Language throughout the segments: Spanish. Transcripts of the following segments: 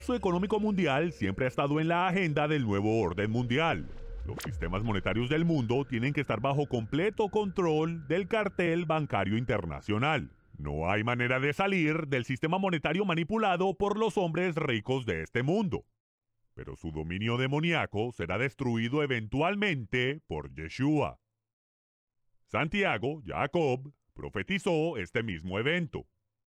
Su económico mundial siempre ha estado en la agenda del nuevo orden mundial. Los sistemas monetarios del mundo tienen que estar bajo completo control del cartel bancario internacional. No hay manera de salir del sistema monetario manipulado por los hombres ricos de este mundo. Pero su dominio demoníaco será destruido eventualmente por Yeshua. Santiago, Jacob, profetizó este mismo evento.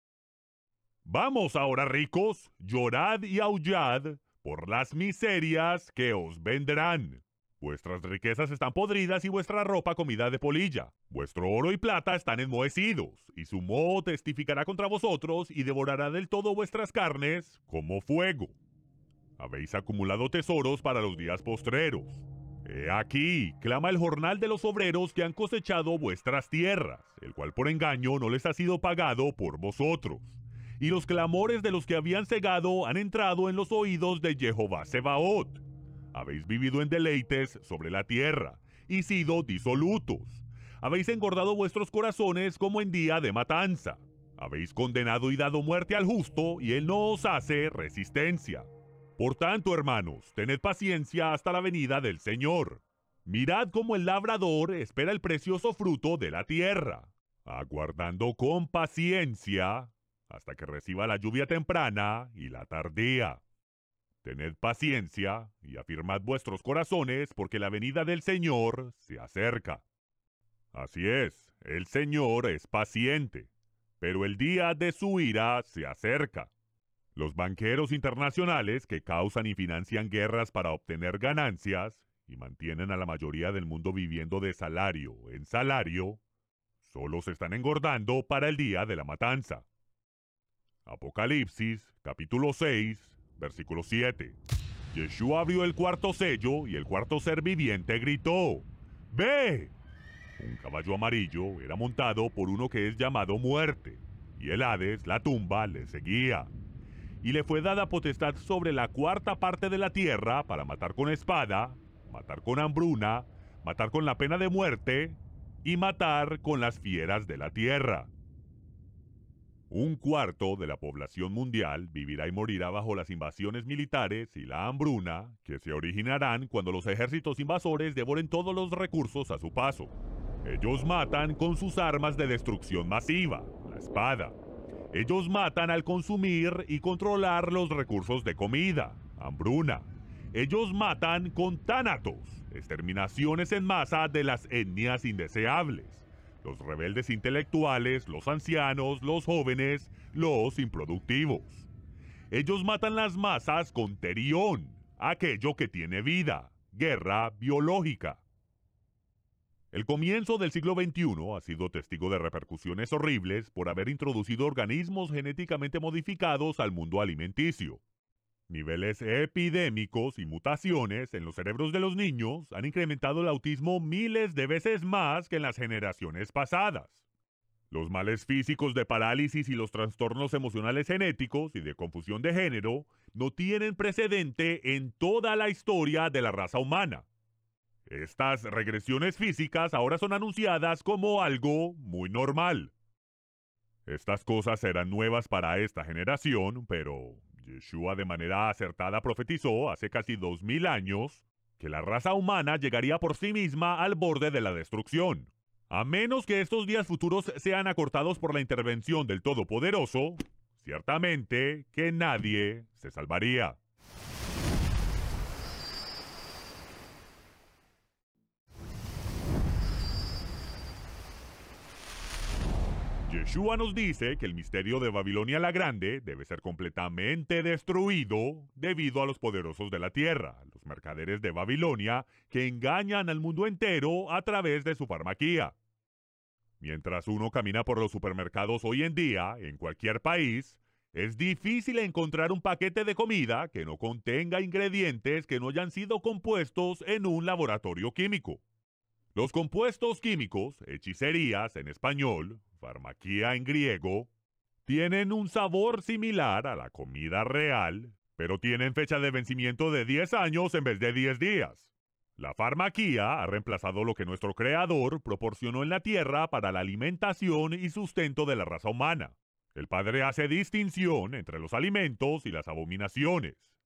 Vamos ahora, ricos, llorad y aullad por las miserias que os vendrán. Vuestras riquezas están podridas y vuestra ropa comida de polilla. Vuestro oro y plata están enmohecidos, y su moho testificará contra vosotros y devorará del todo vuestras carnes como fuego. Habéis acumulado tesoros para los días postreros. He aquí, clama el jornal de los obreros que han cosechado vuestras tierras, el cual por engaño no les ha sido pagado por vosotros. Y los clamores de los que habían cegado han entrado en los oídos de Jehová Sebaot. Habéis vivido en deleites sobre la tierra, y sido disolutos. Habéis engordado vuestros corazones como en día de matanza. Habéis condenado y dado muerte al justo, y él no os hace resistencia. Por tanto, hermanos, tened paciencia hasta la venida del Señor. Mirad cómo el labrador espera el precioso fruto de la tierra, aguardando con paciencia hasta que reciba la lluvia temprana y la tardía. Tened paciencia y afirmad vuestros corazones, porque la venida del Señor se acerca. Así es, el Señor es paciente, pero el día de su ira se acerca. Los banqueros internacionales que causan y financian guerras para obtener ganancias y mantienen a la mayoría del mundo viviendo de salario en salario, solo se están engordando para el día de la matanza. Apocalipsis, capítulo 6, versículo 7. Yeshua abrió el cuarto sello y el cuarto ser viviente gritó: ¡Ve! Un caballo amarillo era montado por uno que es llamado Muerte, y el Hades, la tumba, le seguía. Y le fue dada potestad sobre la cuarta parte de la tierra para matar con espada, matar con hambruna, matar con la pena de muerte y matar con las fieras de la tierra. Un cuarto de la población mundial vivirá y morirá bajo las invasiones militares y la hambruna que se originarán cuando los ejércitos invasores devoren todos los recursos a su paso. Ellos matan con sus armas de destrucción masiva, la espada. Ellos matan al consumir y controlar los recursos de comida, hambruna. Ellos matan con tánatos, exterminaciones en masa de las etnias indeseables. Los rebeldes intelectuales, los ancianos, los jóvenes, los improductivos. Ellos matan las masas con terión, aquello que tiene vida, guerra biológica. El comienzo del siglo XXI ha sido testigo de repercusiones horribles por haber introducido organismos genéticamente modificados al mundo alimenticio. Niveles epidémicos y mutaciones en los cerebros de los niños han incrementado el autismo miles de veces más que en las generaciones pasadas. Los males físicos de parálisis y los trastornos emocionales genéticos y de confusión de género no tienen precedente en toda la historia de la raza humana. Estas regresiones físicas ahora son anunciadas como algo muy normal. Estas cosas eran nuevas para esta generación, pero Yeshua de manera acertada profetizó hace casi 2000 años que la raza humana llegaría por sí misma al borde de la destrucción. A menos que estos días futuros sean acortados por la intervención del Todopoderoso, ciertamente que nadie se salvaría. Yeshua nos dice que el misterio de Babilonia la Grande debe ser completamente destruido debido a los poderosos de la tierra, los mercaderes de Babilonia que engañan al mundo entero a través de su farmaquía. Mientras uno camina por los supermercados hoy en día, en cualquier país, es difícil encontrar un paquete de comida que no contenga ingredientes que no hayan sido compuestos en un laboratorio químico. Los compuestos químicos, hechicerías en español, farmaquía en griego, tienen un sabor similar a la comida real, pero tienen fecha de vencimiento de 10 años en vez de 10 días. La farmaquía ha reemplazado lo que nuestro creador proporcionó en la tierra para la alimentación y sustento de la raza humana. El Padre hace distinción entre los alimentos y las abominaciones.